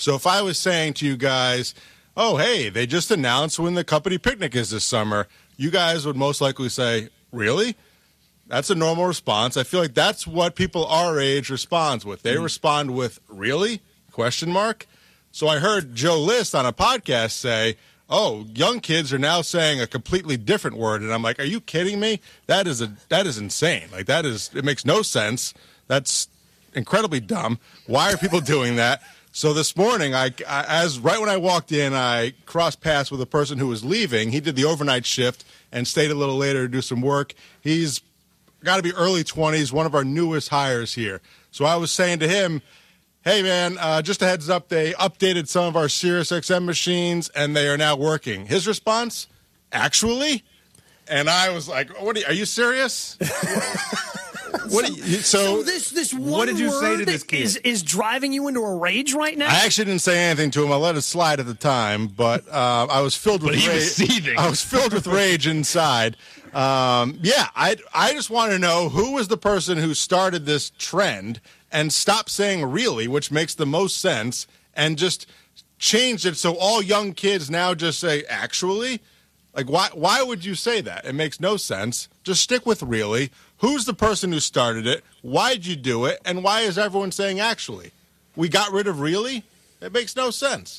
So if I was saying to you guys, oh, hey, they just announced when the company picnic is this summer, you guys would most likely say, really? That's a normal response. I feel like that's what people our age responds with. They respond with, really? Question mark. So I heard Joe List on a podcast say, oh, young kids are now saying a completely different word. And I'm like, are you kidding me? That is insane. Like, it makes no sense. That's incredibly dumb. Why are people doing that? So this morning, right when I walked in, I crossed paths with a person who was leaving. He did the overnight shift and stayed a little later to do some work. He's got to be early 20s, one of our newest hires here. So I was saying to him, hey, man, just a heads up, they updated some of our SiriusXM machines, and they are now working. His response, actually? And I was like, are you serious? So this one what did you say to this kid? Is driving you into a rage right now? I actually didn't say anything to him. I let it slide at the time, but I was filled with rage. He was seething. I was filled with rage inside. I just want to know who was the person who started this trend and stopped saying really, which makes the most sense, and just changed it so all young kids now just say actually. Like, why would you say that? It makes no sense. Just stick with really. Who's the person who started it? Why'd you do it? And why is everyone saying actually? We got rid of really? It makes no sense.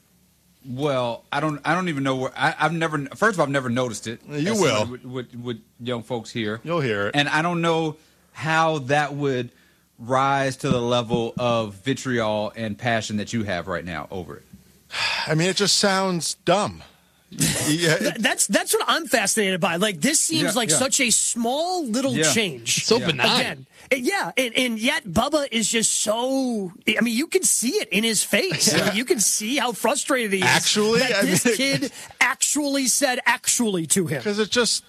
Well, I don't even know where I've never. First of all, I've never noticed it. You will with young folks here. You'll hear it, and I don't know how that would rise to the level of vitriol and passion that you have right now over it. I mean, it just sounds dumb. Yeah, that's what I'm fascinated by. Like, this seems such a small little change. So benign. Again, and yet Bubba is just so. I mean, you can see it in his face. Yeah. I mean, you can see how frustrated he is. Actually, that this kid actually said actually to him. Because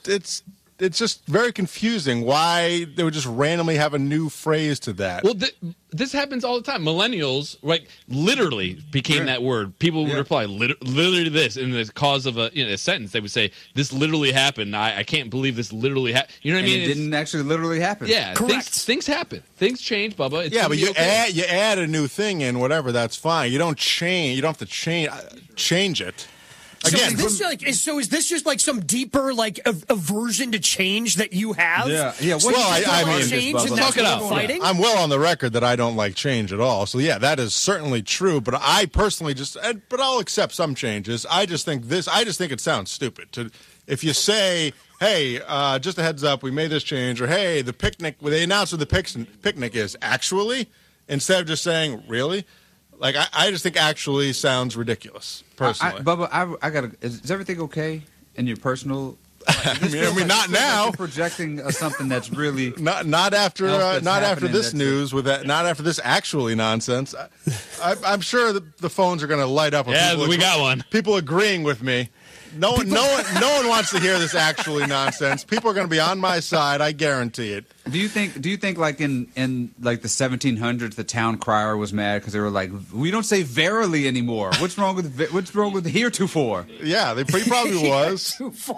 it's just very confusing why they would just randomly have a new phrase to that. Well, this happens all the time. Millennials, right, literally became that word. People would reply, literally this, in the cause of a sentence. They would say, this literally happened. I can't believe this literally happened. You know what I mean? It didn't actually literally happen. Yeah, correct. Things happen. Things change, Bubba. It's but you okay. add a new thing in, whatever, that's fine. You don't change. You don't have to change it. Again, is this just like some deeper aversion to change that you have? Yeah. I mean, change and talk that's it what out. we're fighting? I'm well on the record that I don't like change at all. So yeah, that is certainly true. But I personally but I'll accept some changes. I just think it sounds stupid if you say, hey, just a heads up, we made this change, or hey, the picnic, they announced what the picnic is actually, instead of just saying really. Like, I just think actually sounds ridiculous, personally. Bubba, I gotta. Is everything okay in your personal? I mean, not now. You're projecting something that's really not after this news with that. Not after this actually nonsense. I'm sure the phones are going to light up. With we got one. People agreeing with me. No one wants to hear this actually nonsense. People are going to be on my side. I guarantee it. Do you think like in like the 1700s, the town crier was mad because they were like, we don't say verily anymore. What's wrong with heretofore? Yeah, he probably was.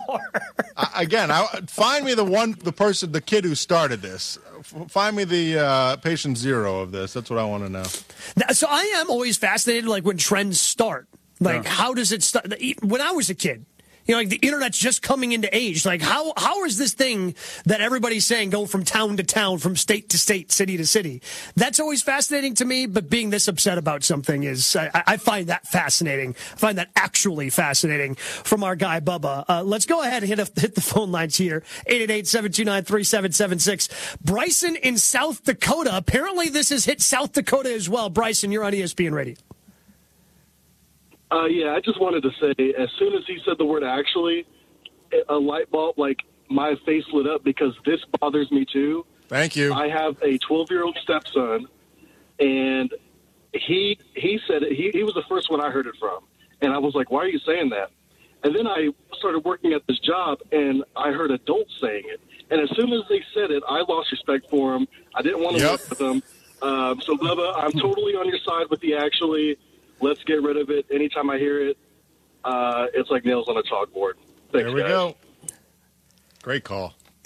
Again, find me the kid who started this. Find me the patient zero of this. That's what I want to know. So I am always fascinated, like when trends start. Like, how does it start? When I was a kid, like the internet's just coming into age. Like, how is this thing that everybody's saying go from town to town, from state to state, city to city? That's always fascinating to me, but being this upset about something is, I find that fascinating. I find that actually fascinating from our guy, Bubba. Let's go ahead and hit the phone lines here. 888-729-3776. Bryson in South Dakota. Apparently this has hit South Dakota as well. Bryson, you're on ESPN Radio. Yeah, I just wanted to say, as soon as he said the word actually, a light bulb, like, my face lit up because this bothers me too. Thank you. I have a 12-year-old stepson, and he said it. He was the first one I heard it from. And I was like, why are you saying that? And then I started working at this job, and I heard adults saying it. And as soon as they said it, I lost respect for them. I didn't want to work with them. So, Bubba, I'm totally on your side with the actually. Let's get rid of it. Anytime I hear it, it's like nails on a chalkboard. Thanks, there we guys. go. Great call.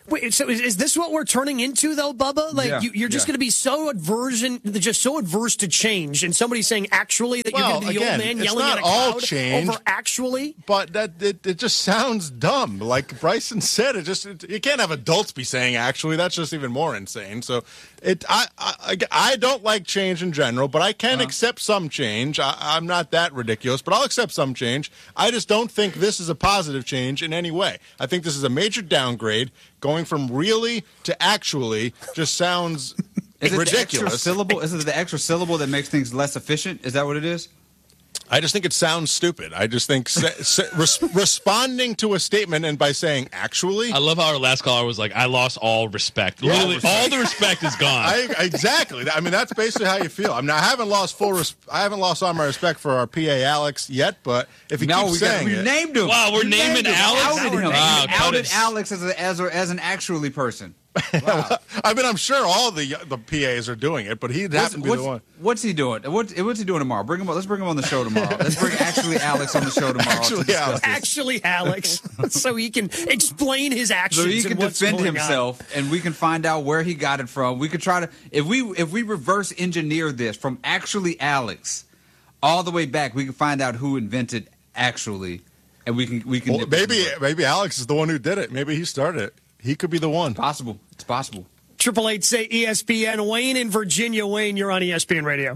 Wait, so is this what we're turning into, though, Bubba? Like, Yeah, you're just going to be so adverse to change, and somebody saying actually that you're going to be the old man yelling at a crowd change, over actually? But it just sounds dumb. Like Bryson said, you can't have adults be saying actually. That's just even more insane. So I don't like change in general, but I can accept some change. I'm not that ridiculous, but I'll accept some change. I just don't think this is a positive change in any way. I think this is a major downgrade. Going from really to actually just sounds ridiculous. The extra syllable? Is it the extra syllable that makes things less efficient? Is that what it is? I just think it sounds stupid. I just think responding to a statement and by saying actually. I love how our last caller was like, I lost all respect. Yeah, Literally, all the respect is gone. Exactly. I mean, that's basically how you feel. I mean, I haven't lost all my respect for our PA Alex yet, but if he keeps saying we named him. Wow, we're naming Alex? Outed him. Wow, Outed Alex as an actually person. Wow. I mean, I'm sure all the PAs are doing it, but he happened to be the one. What's he doing? What's he doing tomorrow? Bring him. Let's bring him on the show tomorrow. Let's bring actually Alex on the show tomorrow. Actually Alex, so he can explain his actions. So he can defend himself, and we can find out where he got it from. We could try to if we reverse engineer this from actually Alex all the way back. We can find out who invented actually, and we can. Well, maybe Alex is the one who did it. Maybe he started it. He could be the one. Possible. It's possible. 888 say ESPN. Wayne in Virginia. Wayne, you're on ESPN Radio.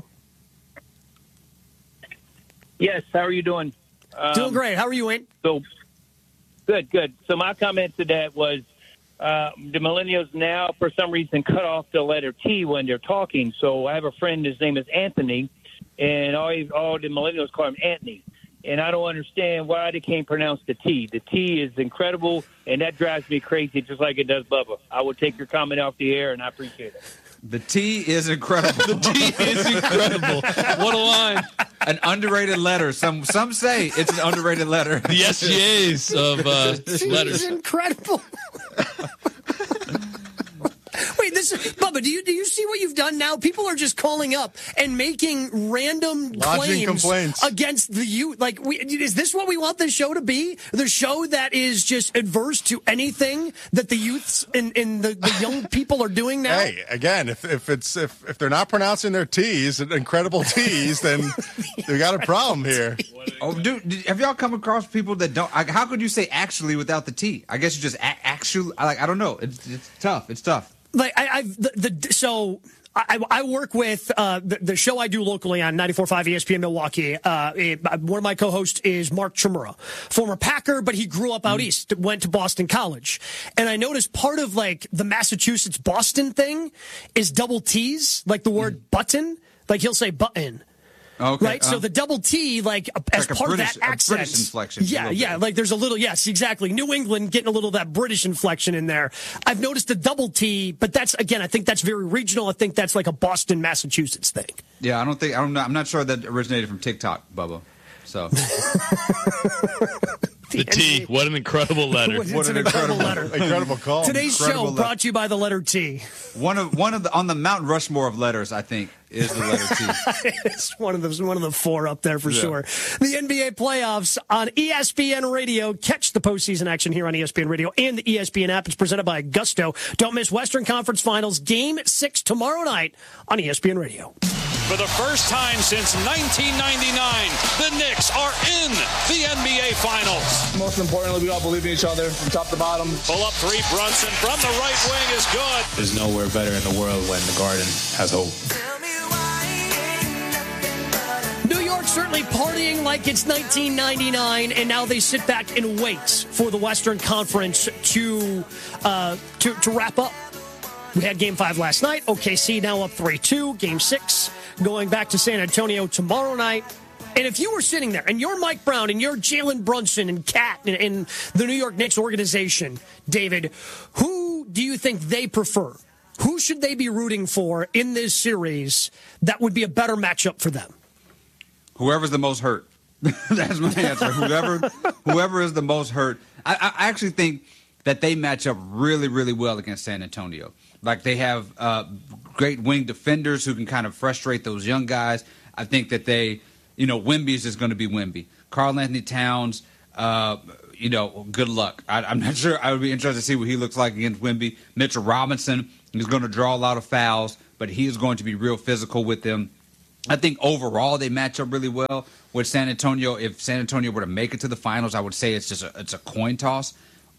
Yes. How are you doing? Doing great. How are you, Wayne? So good. So my comment to that was the millennials now, for some reason, cut off the letter T when they're talking. So I have a friend. His name is Anthony, and all the millennials call him Anthony. And I don't understand why they can't pronounce the T. The T is incredible, and that drives me crazy just like it does Bubba. I would take your comment off the air, and I appreciate it. The T is incredible. The T is incredible. What a line. An underrated letter. Some say it's an underrated letter. The SGAs of letters. It's incredible. Wait, Bubba, do you see what you've done now? People are just calling up and making random complaints against the youth. Like, is this what we want this show to be? The show that is just adverse to anything that the youths and the young people are doing now? Hey, again, if they're not pronouncing their T's, incredible T's, then we got a problem here. Oh, dude, have y'all come across people that don't? How could you say actually without the T? I guess you just actually. I don't know. It's tough. It's tough. Like I work with the show I do locally on 94.5 ESPN Milwaukee. One of my co-hosts is Mark Chimura, former Packer, but he grew up out east, went to Boston College. And I noticed part of like the Massachusetts Boston thing is double T's, like the word button. Like he'll say button. Okay. Right, so the double T, like as like part of that accent, British inflection. Yeah, like there's a little, yes, exactly. New England getting a little of that British inflection in there. I've noticed the double T, but that's again, I think that's very regional. I think that's like a Boston, Massachusetts thing. Yeah, I'm not sure that originated from TikTok, Bubba. So. The T. What an incredible letter. What an incredible letter. Incredible call. Today's show brought to you by the letter T. One of the on the Mount Rushmore of letters, I think, is the letter T. It's one of the four up there for sure. The NBA playoffs on ESPN Radio. Catch the postseason action here on ESPN Radio and the ESPN app. It's presented by Gusto. Don't miss Western Conference Finals Game 6 tomorrow night on ESPN Radio. For the first time since 1999, the Knicks are in the NBA Finals. Most importantly, we all believe in each other from top to bottom. Pull up three, Brunson from the right wing is good. There's nowhere better in the world when the Garden has hope. New York certainly partying like it's 1999, and now they sit back and wait for the Western Conference to wrap up. We had Game 5 last night. OKC now up 3-2. Game 6 going back to San Antonio tomorrow night. And if you were sitting there and you're Mike Brown and you're Jalen Brunson and Kat and the New York Knicks organization, David, who do you think they prefer? Who should they be rooting for in this series that would be a better matchup for them? Whoever's the most hurt. That's my answer. Whoever is the most hurt. I actually think that they match up really, really well against San Antonio. Like they have great wing defenders who can kind of frustrate those young guys. I think that Wemby is just going to be Wemby. Karl Anthony Towns, good luck. I'm not sure. I would be interested to see what he looks like against Wemby. Mitchell Robinson is going to draw a lot of fouls, but he is going to be real physical with them. I think overall they match up really well with San Antonio. If San Antonio were to make it to the finals, I would say it's a coin toss.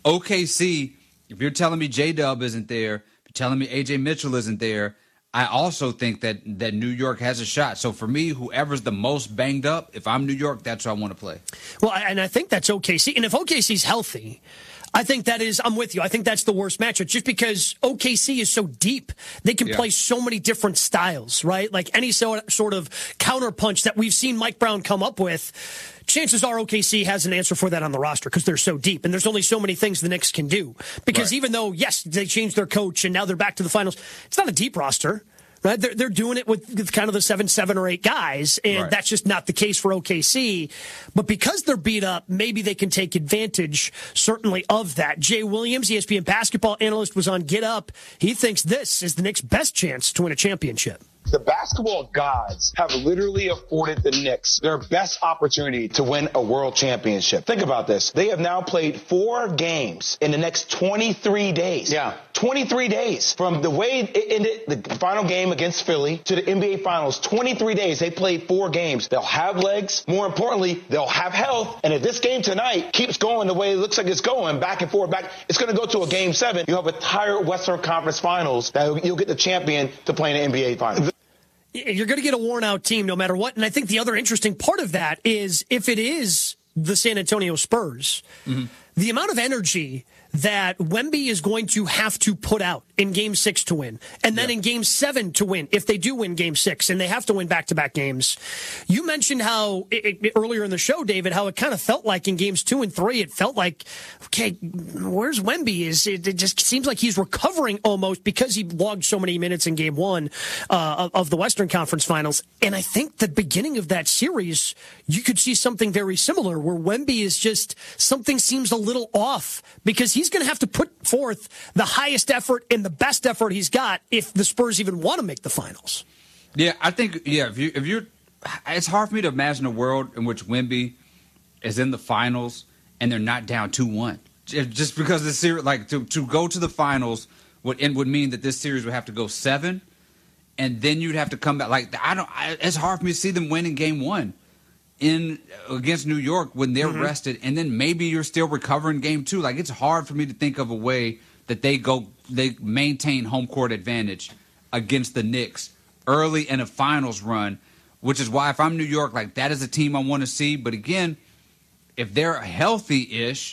OKC, if you're telling me J-Dub isn't there, if you're telling me A.J. Mitchell isn't there, I also think that New York has a shot. So for me, whoever's the most banged up, if I'm New York, that's who I want to play. Well, and I think that's OKC. And if OKC's healthy, I think I'm with you. I think that's the worst matchup just because OKC is so deep. They can play so many different styles, right? Like any sort of counterpunch that we've seen Mike Brown come up with, chances are OKC has an answer for that on the roster because they're so deep. And there's only so many things the Knicks can do. Because even though, yes, they changed their coach and now they're back to the finals, it's not a deep roster. Right? They're doing it with kind of the 7 or 8 guys, and that's just not the case for OKC. But because they're beat up, maybe they can take advantage, certainly, of that. Jay Williams, ESPN basketball analyst, was on Get Up. He thinks this is the Knicks' best chance to win a championship. The basketball gods have literally afforded the Knicks their best opportunity to win a world championship. Think about this. They have now played 4 games in the next 23 days. Yeah. 23 days. From the way it ended, the final game against Philly, to the NBA Finals, 23 days. They played 4 games. They'll have legs. More importantly, they'll have health. And if this game tonight keeps going the way it looks like it's going, back and forth, it's going to go to a Game 7. You'll have a entire Western Conference Finals that you'll get the champion to play in the NBA Finals. You're going to get a worn-out team no matter what. And I think the other interesting part of that is if it is the San Antonio Spurs, the amount of energy that Wemby is going to have to put out in Game 6 to win, and then in Game 7 to win, if they do win Game 6, and they have to win back-to-back games. You mentioned how, earlier in the show, David, how it kind of felt like in Games 2 and 3, it felt like, okay, where's Wemby? It just seems like he's recovering almost because he logged so many minutes in Game 1 of the Western Conference Finals. And I think the beginning of that series, you could see something very similar, where Wemby is just, something seems a little off, because he's going to have to put forth the highest effort and the best effort he's got if the Spurs even want to make the finals. Yeah, I think, if you're, it's hard for me to imagine a world in which Wemby is in the finals and they're not down 2-1. Just because this series, like, to go to the finals would mean that this series would have to go 7, and then you'd have to come back. Like, it's hard for me to see them winning Game 1 against New York when they're rested, and then maybe you're still recovering Game 2. Like, it's hard for me to think of a way that they maintain home court advantage against the Knicks early in a finals run, which is why if I'm New York, like, that is a team I want to see. But again, if they're healthy-ish,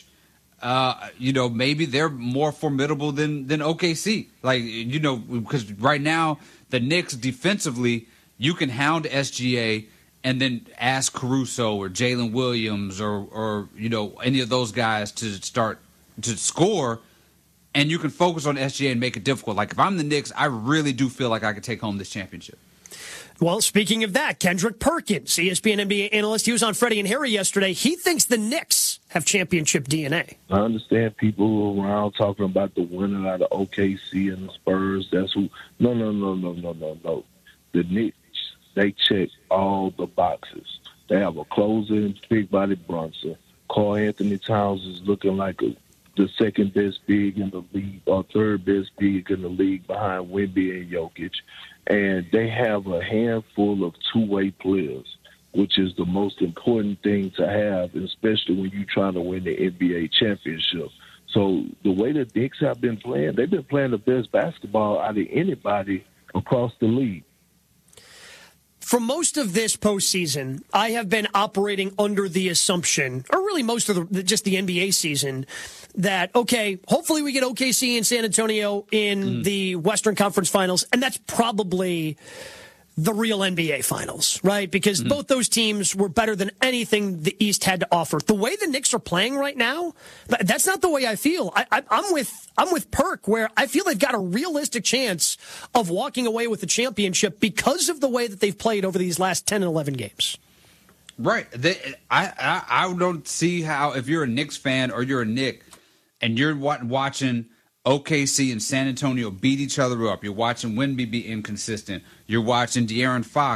maybe they're more formidable than OKC. Like, because right now the Knicks defensively, you can hound SGA and then ask Caruso or Jalen Williams or any of those guys to start to score, and you can focus on SGA and make it difficult. Like, if I'm the Knicks, I really do feel like I could take home this championship. Well, speaking of that, Kendrick Perkins, ESPN NBA analyst, he was on Freddie and Harry yesterday. He thinks the Knicks have championship DNA. I understand people around talking about the winner out of OKC and the Spurs. That's who. No. The Knicks, they check all the boxes. They have a closer in Big Body Brunson. Karl Anthony Towns is looking like the second best big in the league, or third best big in the league behind Wemby and Jokic. And they have a handful of two-way players, which is the most important thing to have, especially when you're trying to win the NBA championship. So the way the Knicks have been playing, they've been playing the best basketball out of anybody across the league. For most of this postseason, I have been operating under the assumption, or really most of just the NBA season, that, okay, hopefully we get OKC and San Antonio in the Western Conference Finals, and that's probably the real NBA Finals, right? Because both those teams were better than anything the East had to offer. The way the Knicks are playing right now, that's not the way I feel. I'm with Perk, where I feel they've got a realistic chance of walking away with the championship because of the way that they've played over these last 10 and 11 games. Right. I don't see how, if you're a Knicks fan or you're a Knick and you're watching OKC and San Antonio beat each other up, you're watching Wemby be inconsistent, you're watching De'Aaron Fox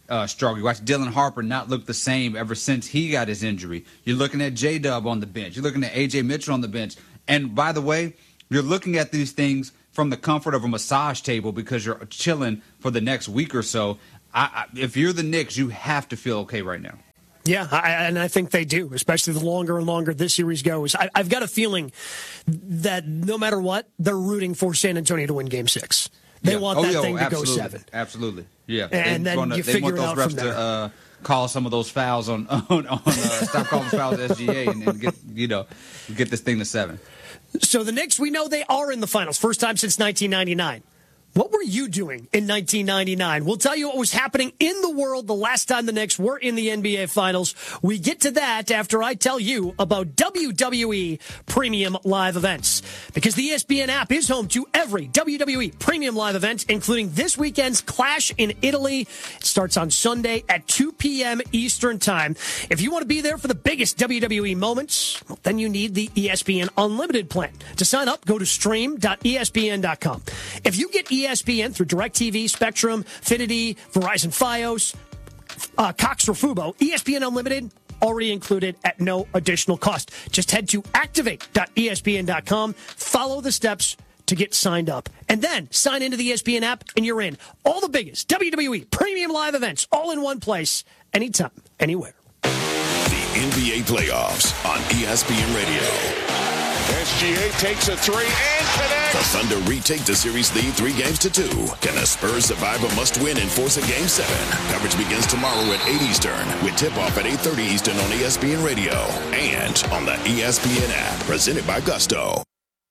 struggle. You watch Dylan Harper not look the same ever since he got his injury. You're looking at J-Dub on the bench. You're looking at A.J. Mitchell on the bench. And by the way, you're looking at these things from the comfort of a massage table because you're chilling for the next week or so. If you're the Knicks, you have to feel okay right now. Yeah, and I think they do, especially the longer and longer this series goes. I've got a feeling that no matter what, they're rooting for San Antonio to win Game 6. They want that thing to go 7. Absolutely. Yeah. And then you figure it out from there. To call some of those fouls on stop calling fouls at SGA and get this thing to 7. So the Knicks, we know they are in the finals. First time since 1999. What were you doing in 1999? We'll tell you what was happening in the world the last time the Knicks were in the NBA Finals. We get to that after I tell you about WWE Premium Live Events. Because the ESPN app is home to every WWE Premium Live event, including this weekend's Clash in Italy. It starts on Sunday at 2 p.m. Eastern Time. If you want to be there for the biggest WWE moments, well, then you need the ESPN Unlimited plan. To sign up, go to stream.espn.com. If you get ESPN through DirecTV, Spectrum, Fidelity, Verizon Fios, Cox or Fubo, ESPN Unlimited already included at no additional cost. Just head to activate.espn.com, follow the steps to get signed up, and then sign into the ESPN app and you're in. All the biggest WWE Premium Live events all in one place, anytime, anywhere. The NBA playoffs on ESPN Radio. SGA takes a 3 and connects. The Thunder retake the series lead 3-2. Can the Spurs survive a must-win and force a Game 7? Coverage begins tomorrow at 8 Eastern with tip-off at 8:30 Eastern on ESPN Radio and on the ESPN app. Presented by Gusto.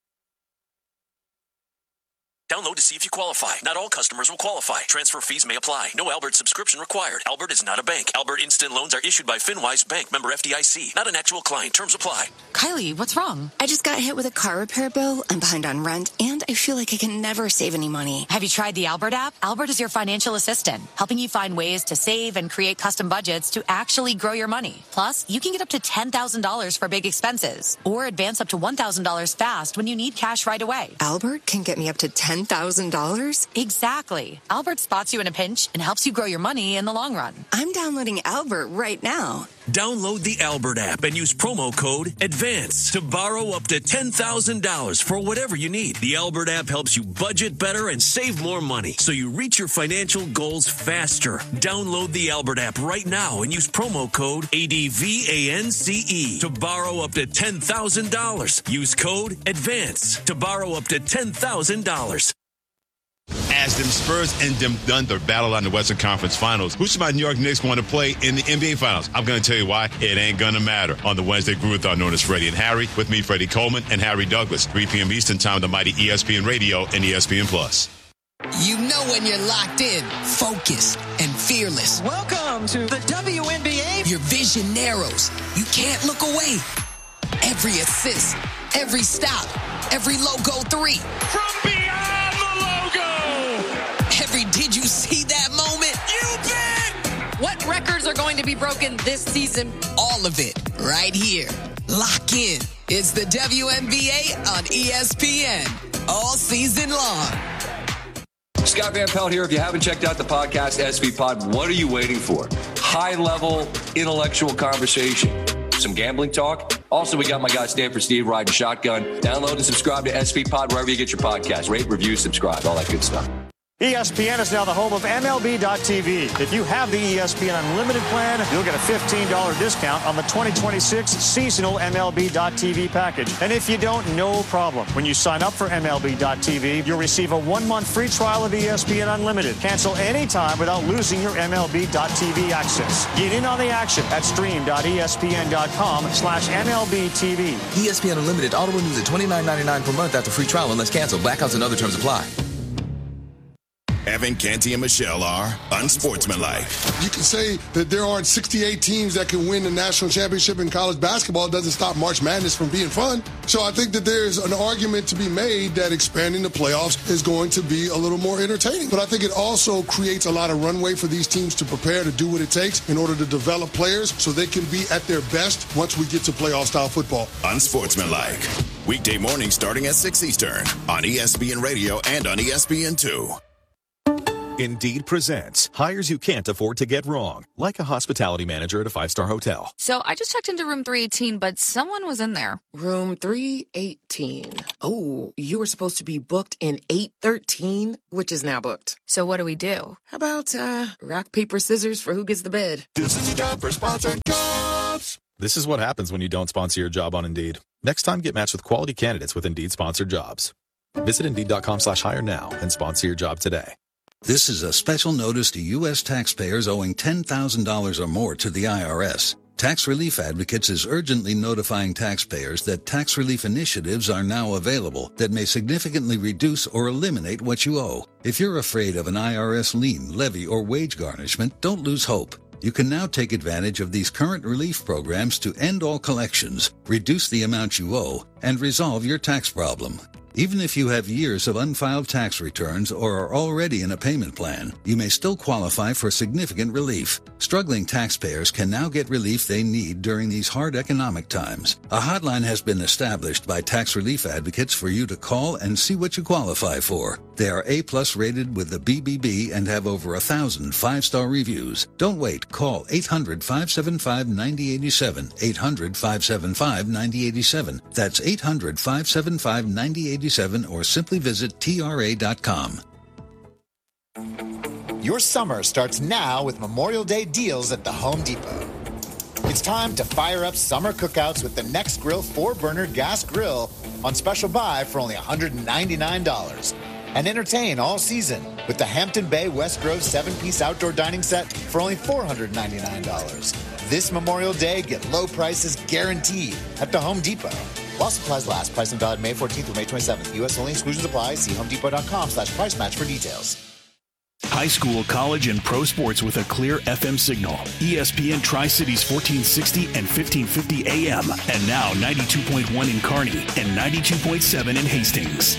Download to see if you qualify. Not all customers will qualify. Transfer fees may apply. No Albert subscription required. Albert is not a bank. Albert Instant Loans are issued by FinWise Bank, member FDIC. Not an actual client. Terms apply. Kylie, what's wrong? I just got hit with a car repair bill. I'm behind on rent, and I feel like I can never save any money. Have you tried the Albert app? Albert is your financial assistant, helping you find ways to save and create custom budgets to actually grow your money. Plus, you can get up to $10,000 for big expenses, or advance up to $1,000 fast when you need cash right away. Albert can get me up to $10,000? Exactly. Albert spots you in a pinch and helps you grow your money in the long run. I'm downloading Albert right now. Download the Albert app and use promo code ADVANCE to borrow up to $10,000 for whatever you need. The Albert app helps you budget better and save more money so you reach your financial goals faster. Download the Albert app right now and use promo code ADVANCE to borrow up to $10,000. Use code ADVANCE to borrow up to $10,000. As them Spurs and them Thunder battle on the Western Conference Finals, who should my New York Knicks want to play in the NBA Finals? I'm going to tell you why. It ain't going to matter. On the Wednesday Groove-a-thon known as Freddie and Harry, with me, Freddie Coleman, and Harry Douglas, 3 p.m. Eastern Time, the mighty ESPN Radio and ESPN Plus. You know when you're locked in, focused, and fearless. Welcome to the WNBA. Your vision narrows. You can't look away. Every assist, every stop, every logo 3. From beyond the logo. Every did you see that moment? You bet. What records are going to be broken this season? All of it right here. Lock in. It's the WNBA on ESPN all season long. Scott Van Pelt here. If you haven't checked out the podcast, SV Pod, what are you waiting for? High-level, intellectual conversation. Some gambling talk. Also, we got my guy Stanford Steve riding shotgun. Download and subscribe to SV Pod wherever you get your podcast. Rate, review, subscribe, all that good stuff. ESPN is now the home of MLB.tv. If you have the ESPN Unlimited plan, you'll get a $15 discount on the 2026 seasonal MLB.tv package. And if you don't, no problem. When you sign up for MLB.tv, you'll receive a 1-month free trial of ESPN Unlimited. Cancel anytime without losing your MLB.tv access. Get in on the action at stream.espn.com/MLBTV. ESPN Unlimited auto renews at $29.99 per month after free trial unless canceled. Blackouts and other terms apply. Evan, Canty, and Michelle are unsportsmanlike. You can say that there aren't 68 teams that can win the national championship in college basketball. It doesn't stop March Madness from being fun. So I think that there's an argument to be made that expanding the playoffs is going to be a little more entertaining. But I think it also creates a lot of runway for these teams to prepare to do what it takes in order to develop players so they can be at their best once we get to playoff-style football. Unsportsmanlike. Weekday morning starting at 6 Eastern on ESPN Radio and on ESPN2. Indeed presents hires you can't afford to get wrong, like a hospitality manager at a 5-star hotel. So I just checked into room 318, but someone was in there. Room 318. Oh, you were supposed to be booked in 813, which is now booked. So what do we do? How about rock, paper, scissors for who gets the bed? This is a job for sponsored jobs. This is what happens when you don't sponsor your job on Indeed. Next time, get matched with quality candidates with Indeed sponsored jobs. Visit Indeed.com/hire now and sponsor your job today. This is a special notice to U.S. taxpayers owing $10,000 or more to the IRS. Tax Relief Advocates is urgently notifying taxpayers that tax relief initiatives are now available that may significantly reduce or eliminate what you owe. If you're afraid of an IRS lien, levy, or wage garnishment, don't lose hope. You can now take advantage of these current relief programs to end all collections, reduce the amount you owe, and resolve your tax problem. Even if you have years of unfiled tax returns or are already in a payment plan, you may still qualify for significant relief. Struggling taxpayers can now get relief they need during these hard economic times. A hotline has been established by Tax Relief Advocates for you to call and see what you qualify for. They are A+ rated with the BBB and have over 1,000 5-star reviews. Don't wait. Call 800-575-9087. 800-575-9087. That's 800-575-9087. Or simply visit TRA.com. Your summer starts now with Memorial Day deals at the Home Depot. It's time to fire up summer cookouts with the Next Grill 4-burner gas grill on special buy for only $199. And entertain all season with the Hampton Bay West Grove 7-piece outdoor dining set for only $499. This Memorial Day, get low prices guaranteed at the Home Depot. While supplies last, pricing valid May 14th through May 27th. U.S. only, exclusions apply. See homedepot.com/price match for details. High school, college, and pro sports with a clear FM signal. ESPN Tri-Cities 1460 and 1550 AM. And now 92.1 in Kearney and 92.7 in Hastings.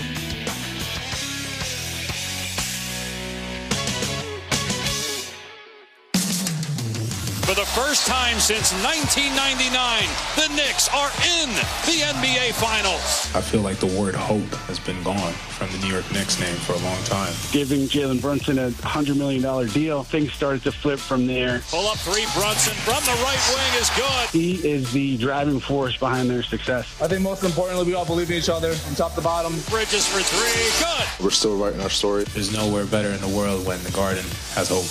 For the first time since 1999, the Knicks are in the NBA Finals. I feel like the word hope has been gone from the New York Knicks name for a long time. Giving Jalen Brunson a $100 million deal, things started to flip from there. Pull up three, Brunson from the right wing is good. He is the driving force behind their success. I think most importantly, we all believe in each other from top to bottom. Bridges for three, good. We're still writing our story. There's nowhere better in the world when the Garden has hope.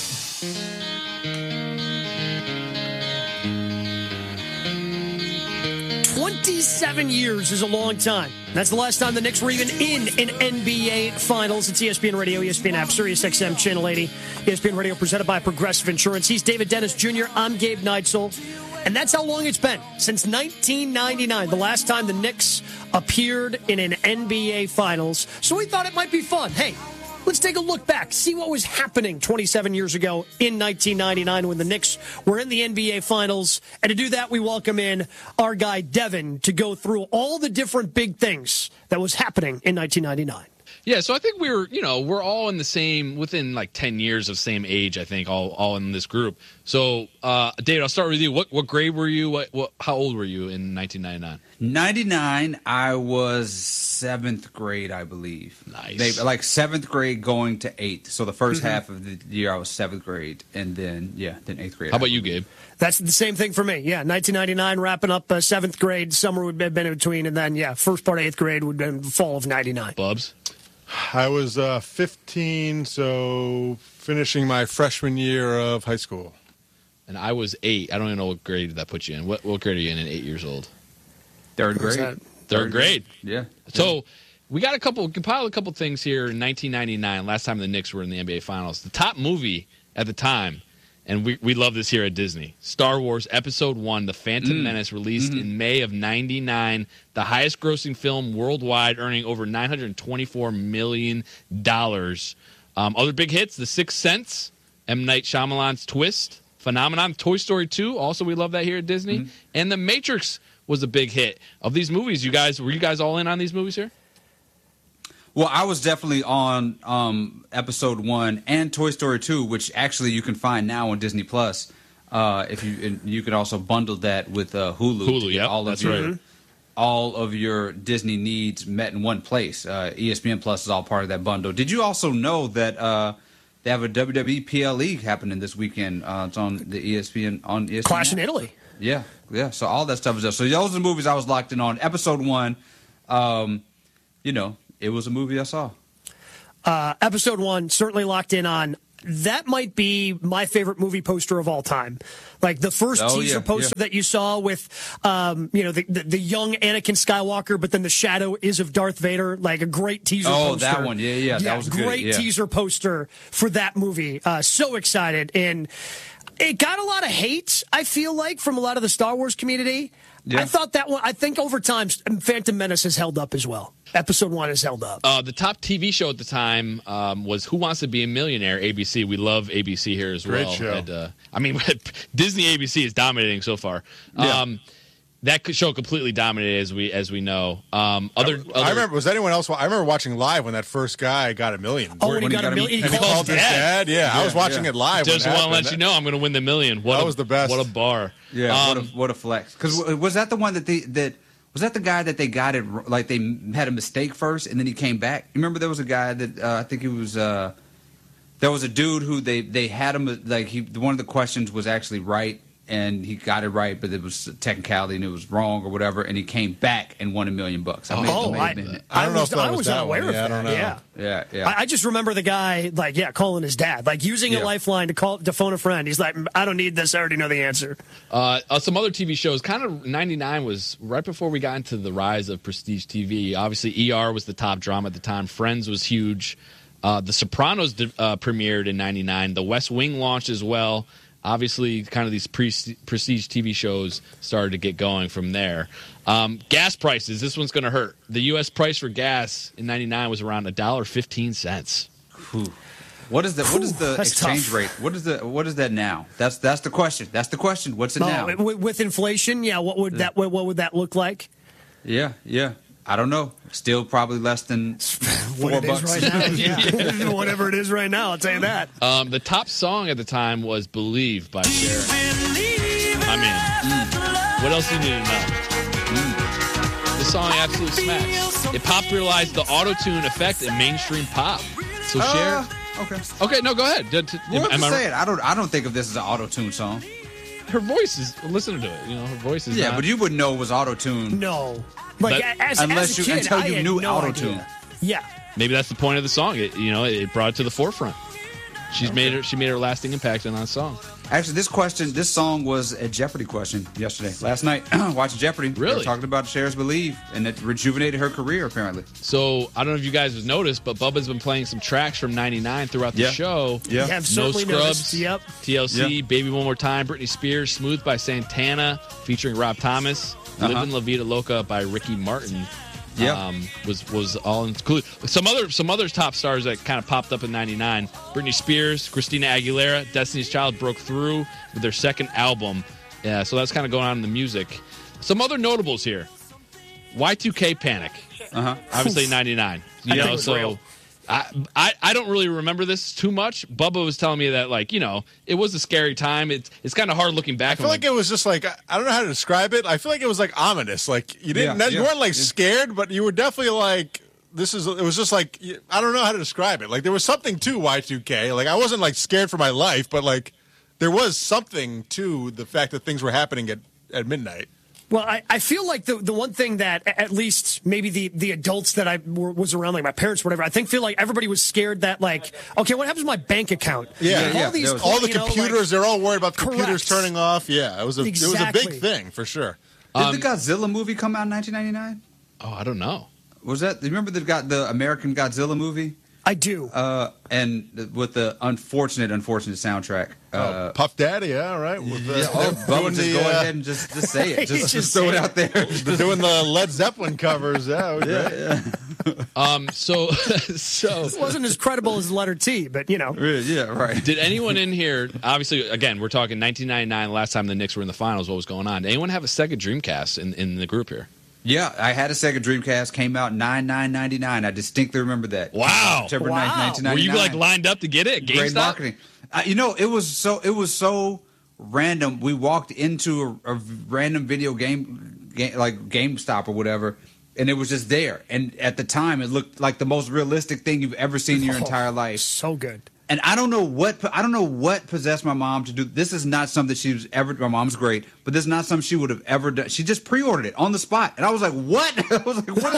27 years is a long time. That's the last time the Knicks were even in an NBA Finals. It's ESPN Radio, ESPN app, Sirius XM, Channel 80. ESPN Radio presented by Progressive Insurance. He's David Dennis Jr. I'm Gabe Neitzel. And that's how long it's been, since 1999, the last time the Knicks appeared in an NBA Finals. So we thought it might be fun. Hey, let's take a look back, see what was happening 27 years ago in 1999 when the Knicks were in the NBA Finals. And to do that, we welcome in our guy, Devin, to go through all the different big things that was happening in 1999. Yeah, so I think we're all in the same, within like 10 years of same age, I think, all in this group. So, David, I'll start with you. What grade were you? How old were you in 1999? 99, I was 7th grade, I believe. Nice. Like 7th grade going to 8th. So the first half of the year I was 7th grade, and then 8th grade. How about you, Gabe? That's the same thing for me. Yeah, 1999, wrapping up 7th grade. Summer would have been in between, and then, first part of 8th grade would have been fall of 99. Bubs? I was 15, so finishing my freshman year of high school. And I was 8. I don't even know what grade that puts you in. What grade are you in at 8 years old? 3rd grade. Third grade. Yeah. So we got compiled a couple things here in 1999, last time the Knicks were in the NBA Finals. The top movie at the time, and we love this here at Disney, Star Wars Episode 1, The Phantom Menace, released in May of 99, the highest grossing film worldwide, earning over $924 million. Other big hits, The Sixth Sense, M. Night Shyamalan's Twist, Phenomenon, Toy Story 2, also we love that here at Disney, and The Matrix was a big hit. Of these movies, were you guys all in on these movies here? Well, I was definitely on Episode 1 and Toy Story 2, which actually you can find now on Disney Plus. You can also bundle that with Hulu. Hulu, yeah, that's right. All of your Disney needs met in one place. ESPN Plus is all part of that bundle. Did you also know that They have a WWE PLE happening this weekend. It's on the ESPN on ESPN. Clash in Italy. Yeah. So all that stuff is there. So those are the movies I was locked in on. Episode 1, it was a movie I saw. Episode 1, certainly locked in on. That might be my favorite movie poster of all time. Like the first teaser poster that you saw with, the young Anakin Skywalker, but then the shadow is of Darth Vader. Like a great teaser poster. Oh, that one. Yeah. That was good. Great teaser poster for that movie. So excited. And it got a lot of hate, I feel like, from a lot of the Star Wars community. Yeah. I thought that one, I think over time, Phantom Menace has held up as well. Episode 1 has held up. The top TV show at the time was Who Wants to Be a Millionaire, ABC. We love ABC here as well. Great show. Disney ABC is dominating so far. Yeah. That show completely dominated, as we know. I remember. Was anyone else? I remember watching live when that first guy got $1 million. Oh, when he got $1 million, he called his dad. Yeah, I was watching it live. Just want to let you know I'm going to win the $1 million. That was the best. What a bar. Yeah. What a flex. Because was that the one was that the guy that they got it, like they had a mistake first and then he came back? You remember there was a guy that I think he was there was a dude who they had him like one of the questions was actually right and he got it right, but it was a technicality and it was wrong or whatever, and he came back and won $1 million. I was unaware of that. I don't know. Yeah. I just remember the guy calling his dad, like using a lifeline to phone a friend. He's like, I don't need this. I already know the answer. Some other TV shows, kind of 99 was right before we got into the rise of prestige TV. Obviously, ER was the top drama at the time. Friends was huge. The Sopranos premiered in 99. The West Wing launched as well. Obviously, kind of these prestige TV shows started to get going from there. Gas prices, this one's going to hurt. The U.S. price for gas in 99 was around $1.15. What is the exchange tough. rate? What is that now? That's the question. That's the question. What's it now? With inflation, what would that look like? Yeah. I don't know. Still probably less than $4 right now. Yeah. Whatever it is right now, I'll tell you that. The top song at the time was "Believe" by Cher. What else do you need to know? The song absolutely smacks. It popularized the auto-tune effect in mainstream pop. So Cher. Okay. No, go ahead. I don't think of this as an auto-tune song. Her voice is. Listen to it. Her voice is. Yeah, but you wouldn't know it was auto-tune. No. Until you knew auto-tune. Yeah. Maybe that's the point of the song. It brought it to the forefront. She made her lasting impact on that song. Actually, this song was a Jeopardy question yesterday. Last night, watching Jeopardy. Really? They were talking about Cher's Believe, and it rejuvenated her career, apparently. So, I don't know if you guys have noticed, but Bubba's been playing some tracks from 99 throughout the show. Yeah. Have No certainly Scrubs, noticed. Yep. TLC, Baby One More Time, Britney Spears, Smooth by Santana, featuring Rob Thomas, Livin' La Vida Loca by Ricky Martin. Was all included. Some other top stars that kind of popped up in 99. Britney Spears, Christina Aguilera, Destiny's Child broke through with their second album. Yeah, so that's kind of going on in the music. Some other notables here. Y2K Panic. Obviously 99. Real. I don't really remember this too much. Bubba was telling me that, it was a scary time. It's kind of hard looking back. I feel like it was just I don't know how to describe it. I feel like it was ominous. You didn't, you weren't scared, but you were definitely it was just I don't know how to describe it. There was something to Y2K. I wasn't scared for my life, but there was something to the fact that things were happening at midnight. Well, I feel like the one thing that at least maybe the adults that I was around, my parents, whatever, I feel like everybody was scared that okay, what happens to my bank account? Yeah. All the computers, they're all worried about the computers turning off. Yeah, it was a big thing for sure. Did the Godzilla movie come out in 1999? Oh, I don't know. Was that? Remember the American Godzilla movie? I do. And with the unfortunate soundtrack. Puff Daddy, yeah, right. Bubba, just go ahead and just say it. Just throw it out there. They're doing the Led Zeppelin covers. Yeah. So this wasn't as credible as the letter T, but Yeah, right. Did anyone in here? Obviously, again, we're talking 1999. Last time the Knicks were in the finals. What was going on? Did anyone have a Sega Dreamcast in the group here? Yeah, I had a Sega Dreamcast. Came out 9/9/99. I distinctly remember that. Wow, September 9th, 1999. Were you lined up to get it? GameStop? Great marketing. It was so random. We walked into a random video game like GameStop or whatever, and it was just there. And at the time, it looked like the most realistic thing you've ever seen in your entire life. So good. And I don't know what possessed my mom to do. This is not something she was ever. My mom's great, but this is not something she would have ever done. She just pre-ordered it on the spot, and I was like, "What?" I was like, "What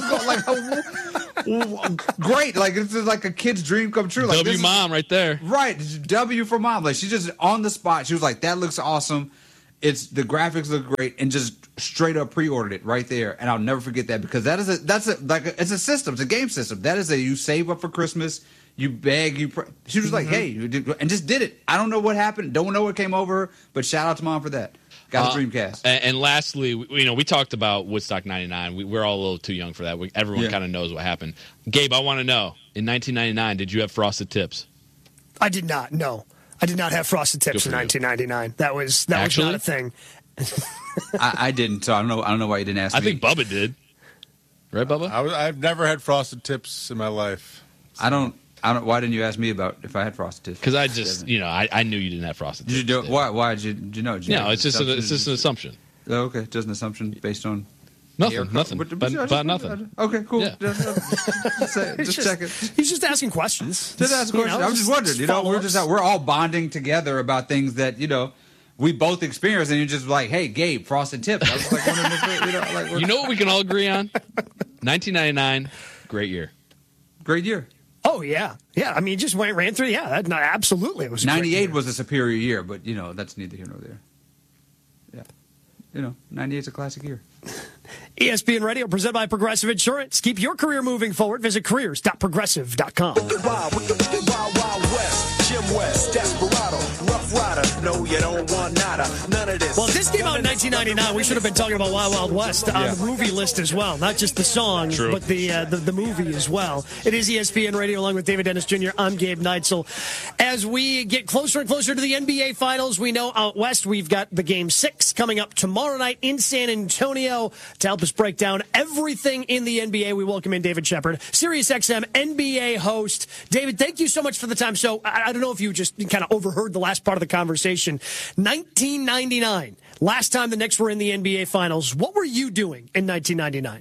is going like?" Great, like this is like a kid's dream come true. Like W mom right there. Right, W for mom. Like she just on the spot. She was like, "That looks awesome. The graphics look great," and just straight up pre-ordered it right there. And I'll never forget that because it's a system. It's a game system. That is you save up for Christmas. You beg, she was like, hey, and just did it. I don't know what happened. Don't know what came over her, but shout out to Mom for that. Got a Dreamcast. And lastly, we talked about Woodstock 99. We're all a little too young for that. Everyone kind of knows what happened. Gabe, I want to know, in 1999, did you have Frosted Tips? I did not, no. I did not have Frosted Tips in 1999. That was not a thing. I didn't, so I don't know why you didn't ask me. I think Bubba did. Right, Bubba? I've never had Frosted Tips in my life. So. Why didn't you ask me about if I had Frosted Tips? Because I just, I knew you didn't have Frosted Tips. Did you do, why did you know? No, it's just an assumption. Oh, okay, just an assumption based on nothing, but nothing. Okay, cool. Yeah. Just check it. He's just asking questions. Just asking questions. I'm just wondering. We're all bonding together about things that we both experienced, and you're just like, hey, Gabe, Frosted Tips. I was like wondering if you know what we can all agree on? 1999, great year. Great year. Oh, yeah. Yeah, I mean, it just ran through. Yeah, absolutely. It was 98 was a superior year, but, that's neither here nor there. Yeah. 98 is a classic year. ESPN Radio, presented by Progressive Insurance. Keep your career moving forward. Visit careers.progressive.com. With the wild, wild west. Jim West, Desperado, Rough Rider. No, you don't want nada. None of this. Well, this came out in 1999. We should have been talking about Wild Wild West on the movie list as well. Not just the song, but the movie as well. It is ESPN Radio along with David Dennis Jr. I'm Gabe Neitzel. As we get closer and closer to the NBA Finals, we know out west we've got the Game 6 coming up tomorrow night in San Antonio. To help us break down everything in the NBA, we welcome in David Shepard, SiriusXM NBA host. David, thank you so much for the time. So I don't know if you just kind of overheard the last part of the conversation. 1999, last time the Knicks were in the NBA Finals. What were you doing in 1999?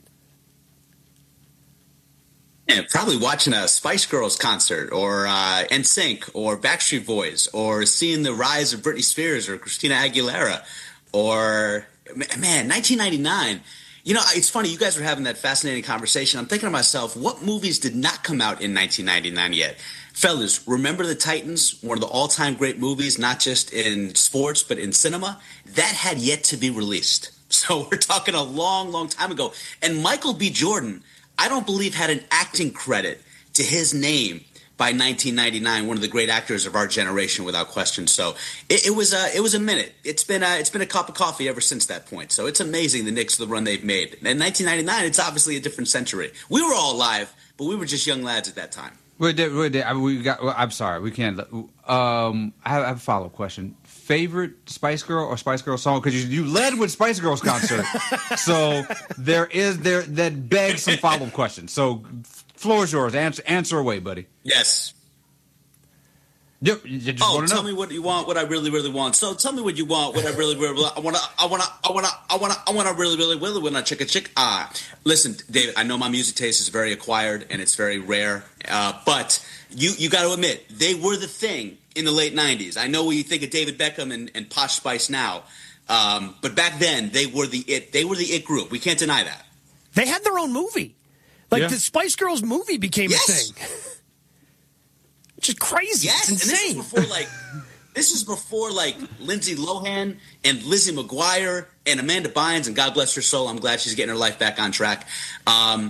And probably watching a Spice Girls concert or NSYNC or Backstreet Boys or seeing the rise of Britney Spears or Christina Aguilera or, 1999. It's funny. You guys were having that fascinating conversation. I'm thinking to myself, what movies did not come out in 1999 yet? Fellas, remember the Titans, one of the all-time great movies, not just in sports, but in cinema? That had yet to be released. So we're talking a long, long time ago. And Michael B. Jordan, I don't believe had an acting credit to his name by 1999, one of the great actors of our generation, without question. So it was a minute. It's been a cup of coffee ever since that point. So it's amazing the Knicks, the run they've made. In 1999, it's obviously a different century. We were all alive, but we were just young lads at that time. I'm sorry, we can't. I have a follow-up question. Favorite Spice Girl or Spice Girl song? Because you led with Spice Girls concert, so that begs some follow-up questions. So, floor is yours. Answer away, buddy. Yes. Yep. You just want to know. Tell me what you want. What I really, really want. So tell me what you want. What I really, really want. I want to really, really, really want to chick. Listen, David. I know my music taste is very acquired and it's very rare. But you got to admit they were the thing in the late '90s. I know what you think of David Beckham and Posh Spice now, but back then they were the it. They were the it group. We can't deny that. They had their own movie. The Spice Girls movie became a thing. Which is crazy. Yes, it's insane. And this is before Lindsay Lohan and Lizzie McGuire and Amanda Bynes, and God bless her soul, I'm glad she's getting her life back on track. But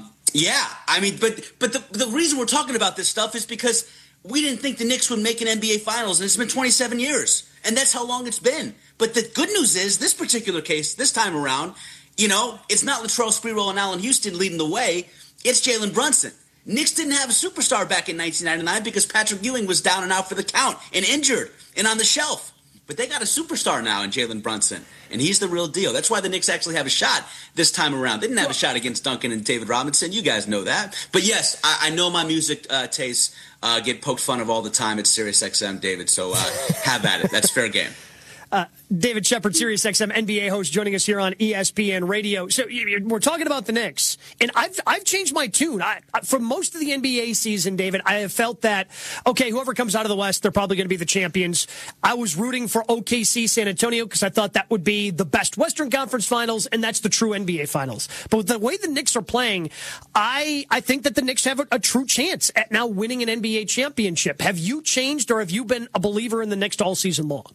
the reason we're talking about this stuff is because we didn't think the Knicks would make an NBA Finals, and it's been 27 years, and that's how long it's been. But the good news is, this particular case, this time around, it's not Latrell Sprewell and Allen Houston leading the way. It's Jalen Brunson. Knicks didn't have a superstar back in 1999 because Patrick Ewing was down and out for the count and injured and on the shelf. But they got a superstar now in Jalen Brunson, and he's the real deal. That's why the Knicks actually have a shot this time around. They didn't have a shot against Duncan and David Robinson. You guys know that. But yes, I know my music tastes get poked fun of all the time at SiriusXM, David. So have at it. That's fair game. David Shepard, SiriusXM NBA host, joining us here on ESPN Radio. So we're talking about the Knicks, and I've changed my tune. For most of the NBA season, David, I have felt that, okay, whoever comes out of the West, they're probably going to be the champions. I was rooting for OKC San Antonio because I thought that would be the best Western Conference Finals, and that's the true NBA Finals. But with the way the Knicks are playing, I think that the Knicks have a true chance at now winning an NBA championship. Have you changed, or have you been a believer in the Knicks all season long?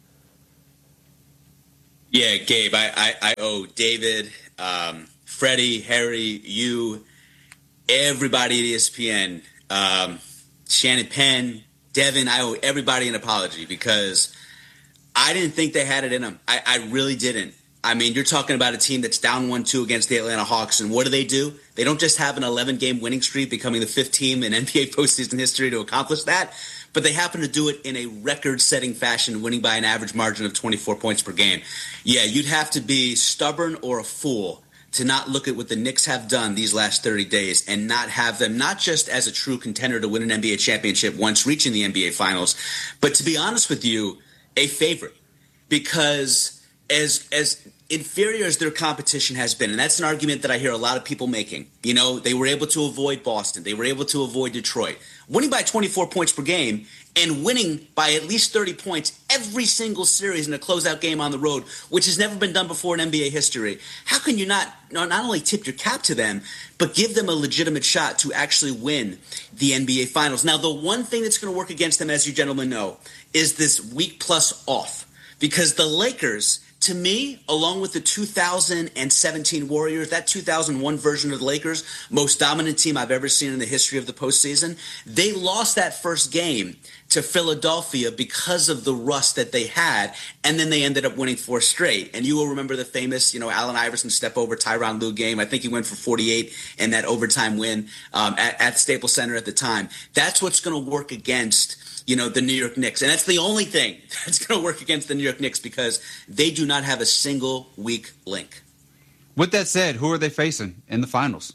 Yeah, Gabe, I owe David, Freddie, Harry, you, everybody at ESPN, Shannon Penn, Devin, I owe everybody an apology because I didn't think they had it in them. I really didn't. I mean, you're talking about a team that's down 1-2 against the Atlanta Hawks, and what do? They don't just have an 11-game winning streak, becoming the 5th team in NBA postseason history to accomplish that, but they happen to do it in a record-setting fashion, winning by an average margin of 24 points per game. Yeah, you'd have to be stubborn or a fool to not look at what the Knicks have done these last 30 days and not have them not just as a true contender to win an NBA championship once reaching the NBA Finals, but to be honest with you, a favorite. Because as inferior as their competition has been, and that's an argument that I hear a lot of people making. You know, they were able to avoid Boston. They were able to avoid Detroit. Winning by 24 points per game and winning by at least 30 points every single series in a closeout game on the road, which has never been done before in NBA history. How can you not only tip your cap to them, but give them a legitimate shot to actually win the NBA Finals? Now, the one thing that's going to work against them, as you gentlemen know, is this week plus off. Because the Lakers, to me, along with the 2017 Warriors, that 2001 version of the Lakers, most dominant team I've ever seen in the history of the postseason, they lost that first game to Philadelphia because of the rust that they had, and then they ended up winning 4 straight. And you will remember the famous, Allen Iverson step over Tyronn Lue game. I think he went for 48 in that overtime win at Staples Center at the time. That's what's going to work against the New York Knicks. And that's the only thing that's going to work against the New York Knicks because they do not have a single weak link. With that said, who are they facing in the finals?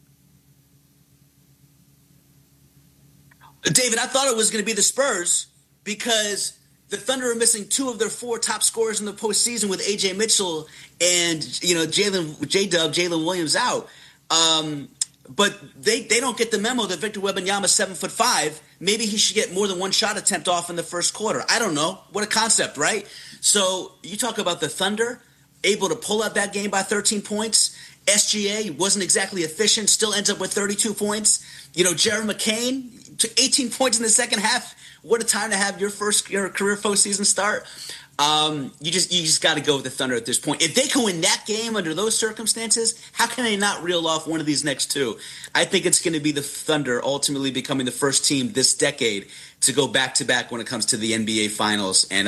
David, I thought it was going to be the Spurs because the Thunder are missing 2 of their 4 top scorers in the postseason with A.J. Mitchell and, Jalen Williams out. But they don't get the memo that Victor Wembanyama's 7'5". Maybe he should get more than 1 shot attempt off in the first quarter. I don't know. What a concept, right? So you talk about the Thunder able to pull out that game by 13 points. SGA wasn't exactly efficient, still ends up with 32 points. Jared McCain took 18 points in the second half. What a time to have your career postseason start. You just got to go with the Thunder at this point. If they can win that game under those circumstances, how can they not reel off one of these next 2? I think it's going to be the Thunder ultimately becoming the first team this decade to go back-to-back when it comes to the NBA Finals. And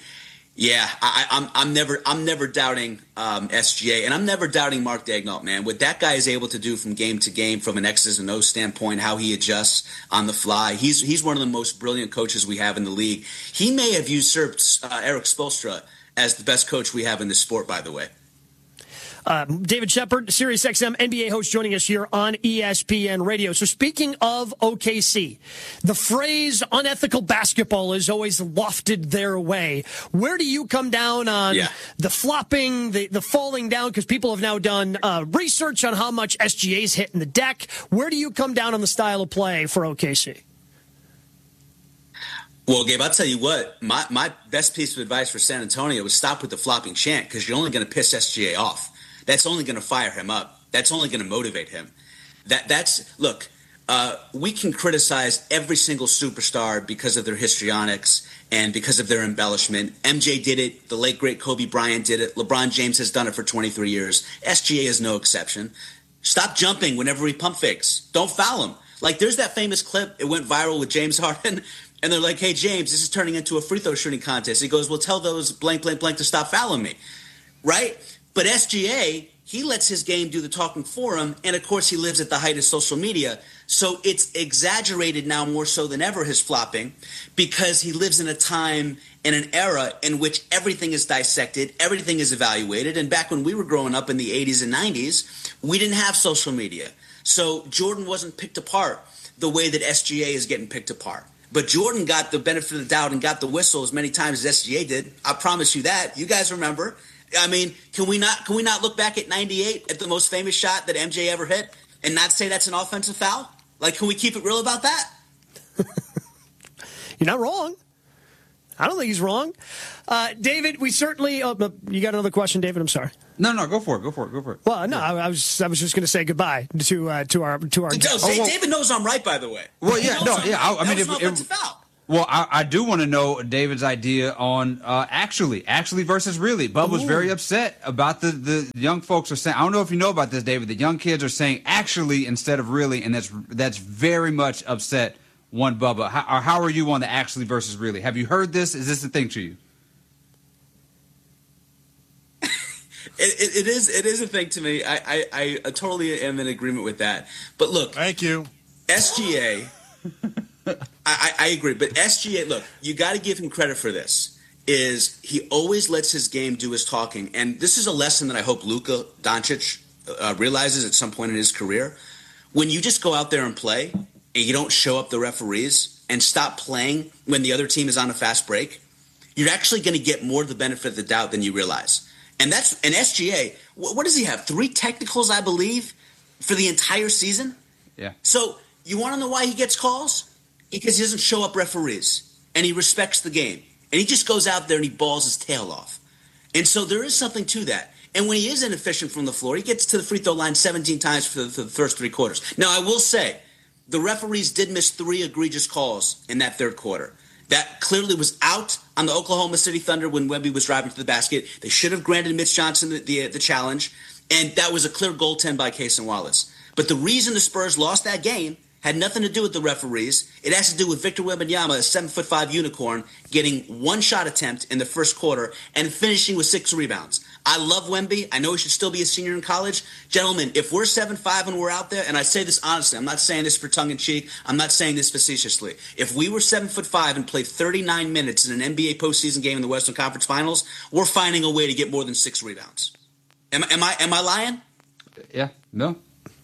I'm never doubting SGA, and I'm never doubting Mark Daigneault, man. What that guy is able to do from game to game, from an X's and O's standpoint, how he adjusts on the fly, he's one of the most brilliant coaches we have in the league. He may have usurped Eric Spoelstra as the best coach we have in this sport, by the way. David Shepard, SiriusXM NBA host, joining us here on ESPN Radio. So speaking of OKC, the phrase unethical basketball is always lofted their way. Where do you come down on the flopping, the falling down? Because people have now done research on how much SGA's hitting the deck. Where do you come down on the style of play for OKC? Well, Gabe, I'll tell you what, my best piece of advice for San Antonio was stop with the flopping chant because you're only going to piss SGA off. That's only going to fire him up. That's only going to motivate him. We can criticize every single superstar because of their histrionics and because of their embellishment. MJ did it. The late, great Kobe Bryant did it. LeBron James has done it for 23 years. SGA is no exception. Stop jumping whenever he pump fakes. Don't foul him. Like, there's that famous clip. It went viral with James Harden. And they're like, hey, James, this is turning into a free throw shooting contest. He goes, well, tell those blank, blank, blank to stop fouling me. Right? But SGA, he lets his game do the talking for him, and of course he lives at the height of social media. So it's exaggerated now more so than ever, his flopping, because he lives in a time and an era in which everything is dissected, everything is evaluated. And back when we were growing up in the 80s and 90s, we didn't have social media. So Jordan wasn't picked apart the way that SGA is getting picked apart. But Jordan got the benefit of the doubt and got the whistle as many times as SGA did. I promise you that. You guys remember. I mean, can we not look back at 98 at the most famous shot that MJ ever hit and not say that's an offensive foul? Like, can we keep it real about that? You're not wrong. I don't think he's wrong. David, we certainly you got another question, David? I'm sorry. No, go for it. Well, no, I was just going to say goodbye to our David knows I'm right, by the way. Well, I mean, I do want to know David's idea on actually versus really. Bub was very upset about the young folks are saying. I don't know if you know about this, David. The young kids are saying actually instead of really, and that's very much upset one Bubba. How are you on the actually versus really? Have you heard this? Is this a thing to you? It is a thing to me. I totally am in agreement with that. But look, thank you, SGA. I agree, but SGA. Look, you got to give him credit for this. Is he always lets his game do his talking, and this is a lesson that I hope Luka Doncic realizes at some point in his career. When you just go out there and play, and you don't show up the referees and stop playing when the other team is on a fast break, you're actually going to get more of the benefit of the doubt than you realize. And that's an SGA. What does he have? 3 technicals, I believe, for the entire season? Yeah. So you want to know why he gets calls? Because he doesn't show up referees, and he respects the game. And he just goes out there and he balls his tail off. And so there is something to that. And when he is inefficient from the floor, he gets to the free throw line 17 times for the first 3 quarters. Now, I will say, the referees did miss 3 egregious calls in that third quarter. That clearly was out on the Oklahoma City Thunder when Wemby was driving to the basket. They should have granted Mitch Johnson the challenge, and that was a clear goaltend by Cason Wallace. But the reason the Spurs lost that game had nothing to do with the referees. It has to do with Victor Wembanyama, a 7'5" unicorn, getting 1 shot attempt in the first quarter and finishing with 6 rebounds. I love Wemby. I know he should still be a senior in college. Gentlemen, if we're 7'5" and we're out there, and I say this honestly, I'm not saying this for tongue-in-cheek, I'm not saying this facetiously. If we were 7'5" and played 39 minutes in an NBA postseason game in the Western Conference Finals, we're finding a way to get more than 6 rebounds. Am I lying? Yeah, no.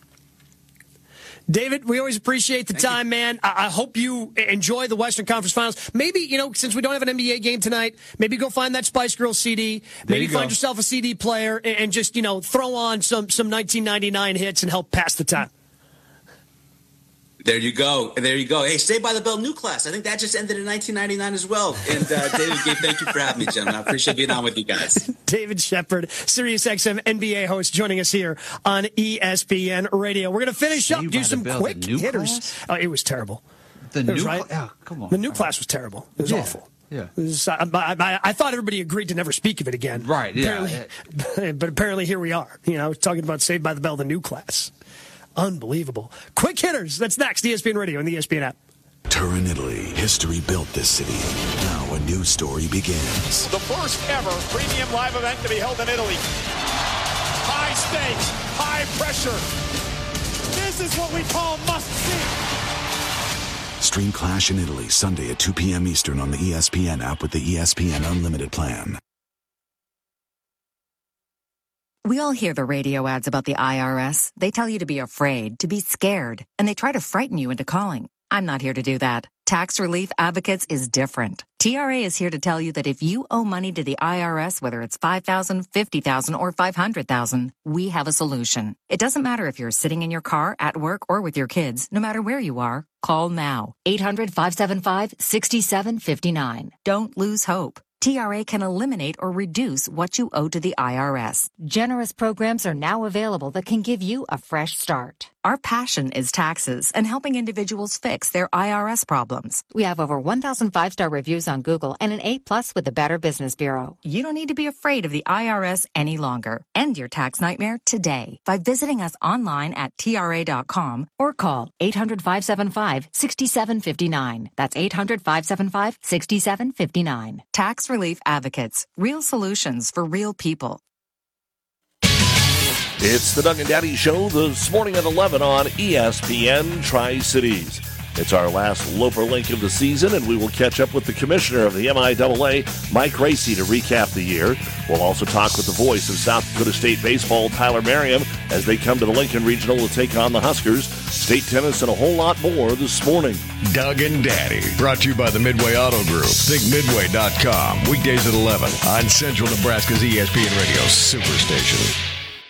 David, we always appreciate the time, man. I hope you enjoy the Western Conference Finals. Maybe, since we don't have an NBA game tonight, maybe go find that Spice Girls CD. Maybe find yourself a CD player and just, throw on some 1999 hits and help pass the time. There you go. Hey, Saved by the Bell new class. I think that just ended in 1999 as well. And David, Gabe, thank you for having me, gentlemen. I appreciate being on with you guys. David Shepard, SiriusXM NBA host, joining us here on ESPN Radio. We're going to finish up, do some quick hitters. Oh, it was terrible. Oh, come on. The new class was terrible. It was awful. Yeah. I thought everybody agreed to never speak of it again. Right, yeah. But apparently here we are, talking about Saved by the Bell, the new class. Unbelievable. Quick hitters. That's next. ESPN Radio and the ESPN app. Turin, Italy. History built this city. Now a new story begins. The first ever premium live event to be held in Italy. High stakes, high pressure. This is what we call must-see. Stream Clash in Italy Sunday at 2 p.m. Eastern on the ESPN app with the ESPN Unlimited plan. We all hear the radio ads about the IRS. They tell you to be afraid, to be scared, and they try to frighten you into calling. I'm not here to do that. Tax Relief Advocates is different. TRA is here to tell you that if you owe money to the IRS, whether it's $5,000, $50,000, or $500,000, we have a solution. It doesn't matter if you're sitting in your car, at work, or with your kids. No matter where you are, call now. 800-575-6759. Don't lose hope. TRA can eliminate or reduce what you owe to the IRS. Generous programs are now available that can give you a fresh start. Our passion is taxes and helping individuals fix their IRS problems. We have over 1,000 5-star reviews on Google and an A+ with the Better Business Bureau. You don't need to be afraid of the IRS any longer. End your tax nightmare today by visiting us online at TRA.com or call 800-575-6759. That's 800-575-6759. Tax Relief Advocates. Real solutions for real people. It's the Doug and Daddy Show this morning at 11 on ESPN Tri-Cities. It's our last Loper Link of the season, and we will catch up with the commissioner of the MIAA, Mike Racy, to recap the year. We'll also talk with the voice of South Dakota State baseball, Tyler Merriam, as they come to the Lincoln Regional to take on the Huskers. State tennis and a whole lot more this morning. Doug and Daddy, brought to you by the Midway Auto Group. ThinkMidway.com, weekdays at 11 on Central Nebraska's ESPN Radio Superstation.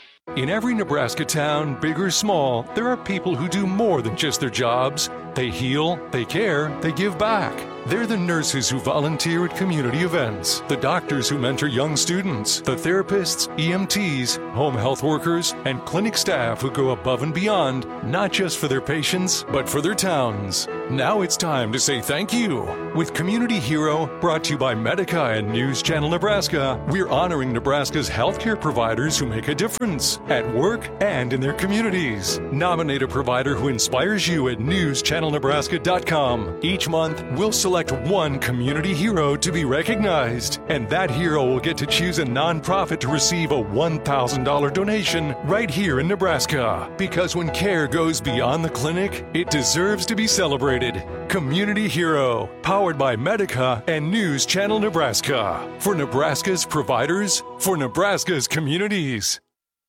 In every Nebraska town, big or small, there are people who do more than just their jobs. They heal, they care, they give back. They're the nurses who volunteer at community events, the doctors who mentor young students, the therapists, EMTs, home health workers, and clinic staff who go above and beyond, not just for their patients, but for their towns. Now it's time to say thank you. With Community Hero, brought to you by Medica and News Channel Nebraska, we're honoring Nebraska's healthcare providers who make a difference at work and in their communities. Nominate a provider who inspires you at newschannelnebraska.com. Each month, we'll select one community hero to be recognized, and that hero will get to choose a nonprofit to receive a $1,000 donation right here in Nebraska. Because when care goes beyond the clinic, it deserves to be celebrated. Community Hero, powered by Medica and News Channel Nebraska. For Nebraska's providers, for Nebraska's communities.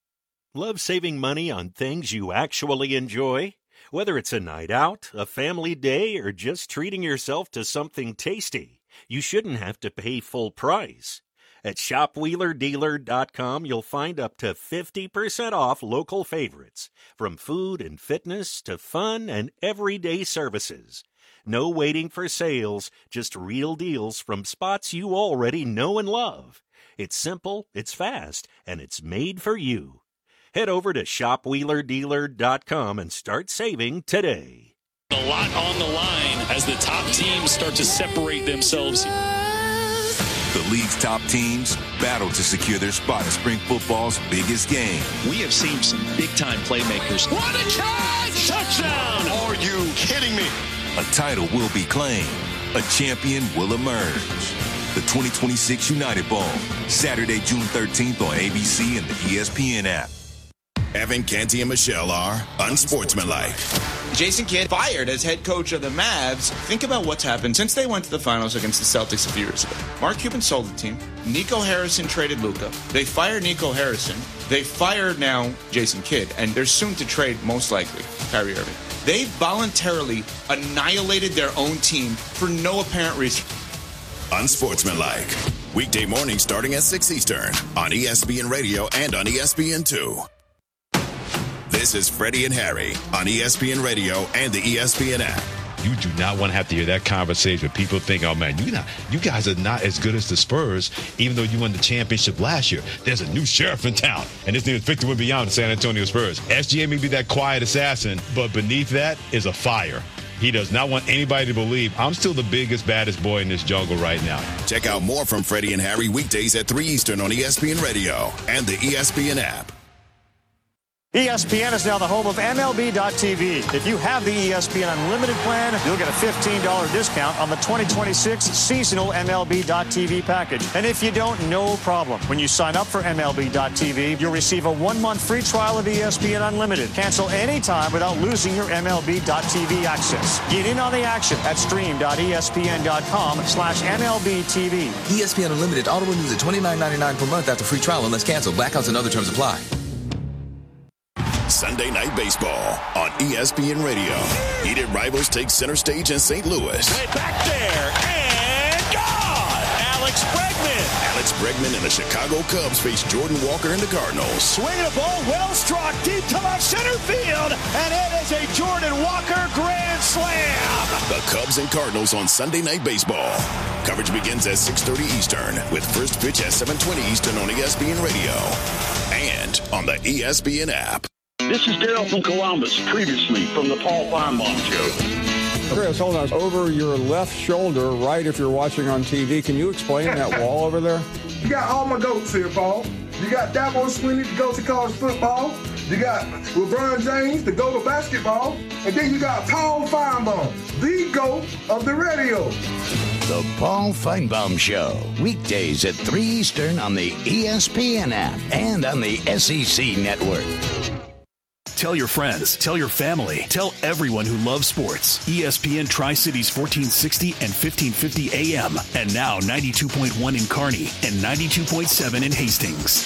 Love saving money on things you actually enjoy? Whether it's a night out, a family day, or just treating yourself to something tasty, you shouldn't have to pay full price. At ShopWheelerDealer.com, you'll find up to 50% off local favorites, from food and fitness to fun and everyday services. No waiting for sales, just real deals from spots you already know and love. It's simple, it's fast, and it's made for you. Head over to ShopWheelerDealer.com and start saving today. A lot on the line as the top teams start to separate themselves. The league's top teams battle to secure their spot in spring football's biggest game. We have seen some big-time playmakers. What a catch! Touchdown! Are you kidding me? A title will be claimed. A champion will emerge. The 2026 United Bowl, Saturday, June 13th on ABC and the ESPN app. Evan Canty and Michelle are unsportsmanlike. Jason Kidd fired as head coach of the Mavs. Think about what's happened since they went to the finals against the Celtics a few years ago. Mark Cuban sold the team. Nico Harrison traded Luka. They fired Nico Harrison. They fired now Jason Kidd, and they're soon to trade, most likely, Kyrie Irving. They voluntarily annihilated their own team for no apparent reason. Unsportsmanlike. Weekday morning starting at 6 Eastern on ESPN Radio and on ESPN2. This is Freddie and Harry on ESPN Radio and the ESPN app. You do not want to have to hear that conversation. People think, oh, man, you guys are not as good as the Spurs, even though you won the championship last year. There's a new sheriff in town, and his name is Victor Wembanyama, the San Antonio Spurs. SGA may be that quiet assassin, but beneath that is a fire. He does not want anybody to believe I'm still the biggest, baddest boy in this jungle right now. Check out more from Freddie and Harry weekdays at 3 Eastern on ESPN Radio and the ESPN app. ESPN is now the home of MLB.tv. If you have the ESPN Unlimited plan, you'll get a $15 discount on the 2026 seasonal MLB.tv package. And if you don't, no problem. When you sign up for MLB.tv, you'll receive a 1-month free trial of ESPN Unlimited. Cancel anytime without losing your MLB.tv access. Get in on the action at stream.espn.com/MLBTV. ESPN Unlimited auto renews at $29.99 per month after free trial unless canceled. Blackouts and other terms apply. Sunday Night Baseball on ESPN Radio. Heated rivals take center stage in St. Louis. Way back there, and gone! Alex Bregman and the Chicago Cubs face Jordan Walker and the Cardinals. Swinging a ball, well struck, deep to left center field, and it is a Jordan Walker grand slam! The Cubs and Cardinals on Sunday Night Baseball. Coverage begins at 6:30 Eastern, with first pitch at 7:20 Eastern on ESPN Radio and on the ESPN app. This is Daryl from Columbus, previously from the Paul Feinbaum Show. Chris, hold on. Over your left shoulder, right if you're watching on TV, can you explain that wall over there? You got all my goats here, Paul. You got Dabo Swinney, the goat to college football. You got LeBron James, the goat of basketball. And then you got Paul Feinbaum, the goat of the radio. The Paul Feinbaum Show, weekdays at 3 Eastern on the ESPN app and on the SEC Network. Tell your friends. Tell your family. Tell everyone who loves sports. ESPN Tri-Cities 1460 and 1550 AM. And now 92.1 in Kearney and 92.7 in Hastings.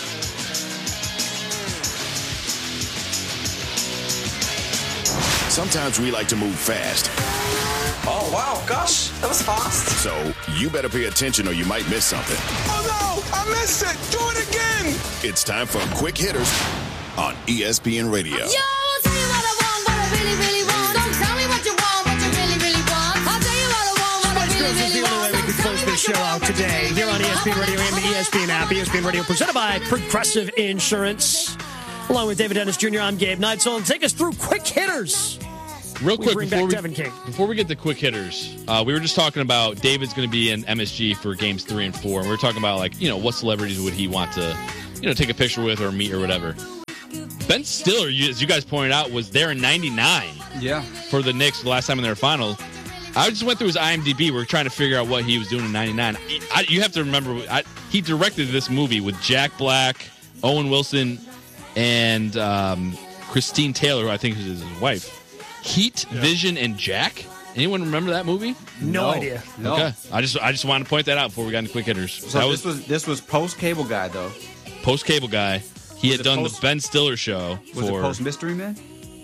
Sometimes we like to move fast. Oh, wow, gosh, that was fast. So you better pay attention or you might miss something. Oh, no, I missed it. Do it again. It's time for Quick Hitters on ESPN Radio. Yo, I'll tell you what I want, what I really, really want. Don't tell me what you want, what you really, really want. I'll tell you what I want, what I really, really want. The only way we could close this show out today here on ESPN Radio and the ESPN app. ESPN Radio presented by Progressive Insurance. Along with David Dennis Jr., I'm Gabe Neitzel. And take us through Quick Hitters. Real quick, before we get to quick hitters, we were just talking about David's going to be in MSG for games 3 and 4. And we were talking about, what celebrities would he want to, take a picture with or meet or whatever. Ben Stiller, as you guys pointed out, was there in 99. Yeah. For the Knicks the last time in their finals. I just went through his IMDb. We were trying to figure out what he was doing in 99. You have to remember, he directed this movie with Jack Black, Owen Wilson, and Christine Taylor, who I think is his wife. Heat, Vision, and Jack. Anyone remember that movie? No idea. No. Okay, I just wanted to point that out before we got into quick hitters. So this was post Cable Guy though. Post Cable Guy. He had done the Ben Stiller show. Was it post Mystery Men?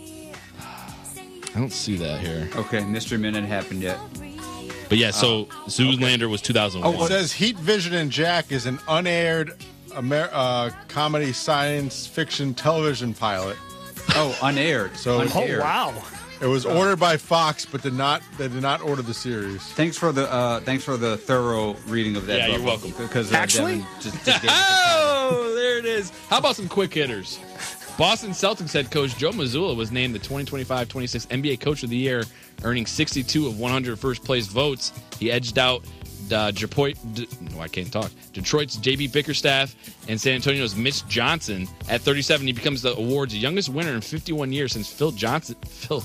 I don't see that here. Okay, Mystery Men hadn't happened yet. But yeah, so Zoolander was 2001. Oh, it says Heat, Vision, and Jack is an unaired comedy science fiction television pilot. Oh, unaired. So unaired. Oh, wow. It was ordered by Fox, but they did not order the series. Thanks for the thorough reading of that. Yeah, you're welcome. Because actually, just there it is. How about some quick hitters? Boston Celtics head coach Joe Mazzulla was named the 2025-26 NBA Coach of the Year, earning 62 of 100 first-place votes. He edged out Detroit's J.B. Bickerstaff and San Antonio's Mitch Johnson at 37. He becomes the award's youngest winner in 51 years since Phil Johnson in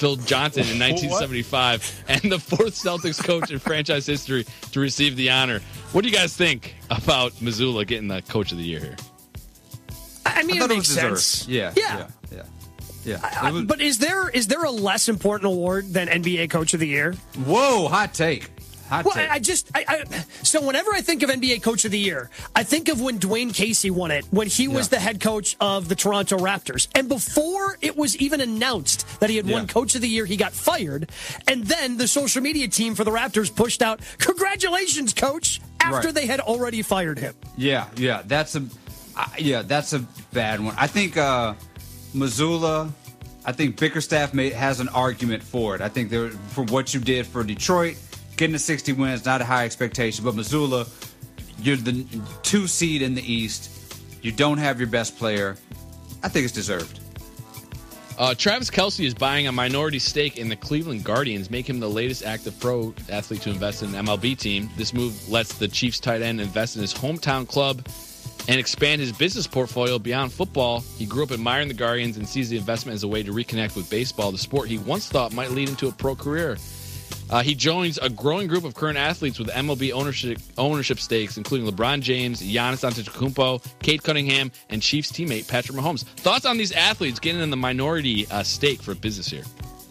1975, and the fourth Celtics coach in franchise history to receive the honor. What do you guys think about Mazzulla getting the Coach of the Year here? I mean, it makes sense. Yeah. But is there a less important award than NBA Coach of the Year? Whoa, hot take. So whenever I think of NBA Coach of the Year, I think of when Dwayne Casey won it, when he was the head coach of the Toronto Raptors. And before it was even announced that he had won Coach of the Year, he got fired. And then the social media team for the Raptors pushed out, "Congratulations, Coach," after they had already fired him. Yeah, that's a bad one. I think Mazzulla, I think Bickerstaff has an argument for it. I think for what you did for Detroit, getting to 60 wins, not a high expectation. But Mazzulla, you're the 2 seed in the East. You don't have your best player. I think it's deserved. Travis Kelce is buying a minority stake in the Cleveland Guardians, making him the latest active pro athlete to invest in an MLB team. This move lets the Chiefs tight end invest in his hometown club and expand his business portfolio beyond football. He grew up admiring the Guardians and sees the investment as a way to reconnect with baseball, the sport he once thought might lead him to a pro career. He joins a growing group of current athletes with MLB ownership stakes, including LeBron James, Giannis Antetokounmpo, Kate Cunningham, and Chiefs teammate Patrick Mahomes. Thoughts on these athletes getting in the minority stake for business here?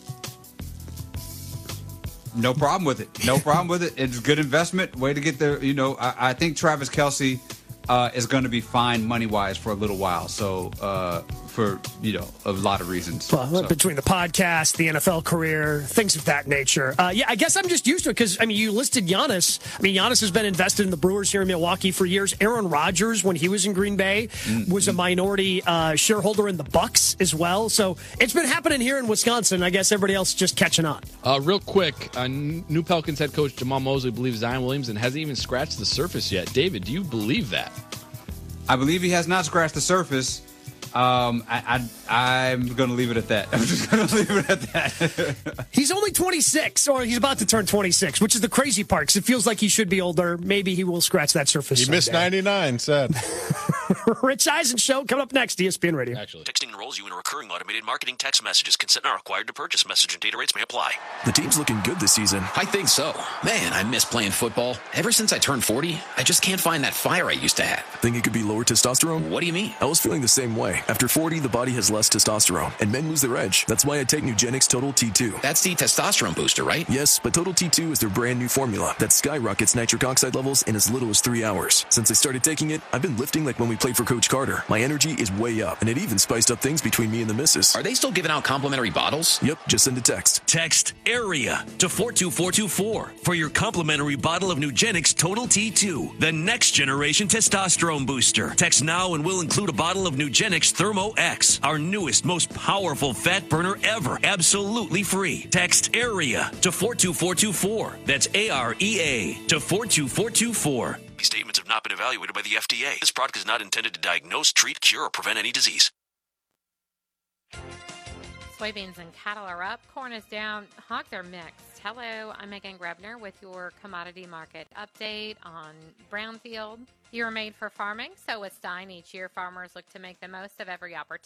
No problem with it. It's a good investment. Way to get there. I think Travis Kelce is going to be fine money-wise for a little while. So, for, a lot of reasons. Well, between the podcast, the NFL career, things of that nature. I guess I'm just used to it because, you listed Giannis. Giannis has been invested in the Brewers here in Milwaukee for years. Aaron Rodgers, when he was in Green Bay, was a minority shareholder in the Bucks as well. So it's been happening here in Wisconsin. I guess everybody else just catching on. Real quick, new Pelicans head coach Jamal Mosley believes Zion Williamson hasn't even scratched the surface yet. David, do you believe that? I believe he has not scratched the surface. I'm going to leave it at that. I'm just going to leave it at that. He's only 26, or he's about to turn 26, which is the crazy part, because it feels like he should be older. Maybe he will scratch that surface He someday. missed 99, said. Rich Eisen Show coming up next, ESPN Radio. Texting enrolls you in a recurring automated marketing text messages. Consent not required to purchase. Message and data rates may apply. The team's looking good this season. I think so. Man, I miss playing football. Ever since I turned 40, I just can't find that fire I used to have. Think it could be lower testosterone? What do you mean? I was feeling the same way. After 40, the body has less testosterone, and men lose their edge. That's why I take Nugenix Total T2. That's the testosterone booster, right? Yes, but Total T2 is their brand new formula that skyrockets nitric oxide levels in as little as 3 hours. Since I started taking it, I've been lifting like when we played for Coach Carter. My energy is way up, and it even spiced up things between me and the missus. Are they still giving out complimentary bottles? Yep, just send a text. Text AREA to 42424 for your complimentary bottle of Nugenix Total T2, the next generation testosterone booster. Text now and we'll include a bottle of Nugenix Thermo X, our newest, most powerful fat burner ever, absolutely free. Text AREA to 42424. That's AREA to 42424. These statements have not been evaluated by the FDA. This product is not intended to diagnose, treat, cure, or prevent any disease. Soybeans and cattle are up. Corn is down. Hogs are mixed. Hello, I'm Megan Grebner with your commodity market update on Brownfield. You're made for farming, so with Stein, each year farmers look to make the most of every opportunity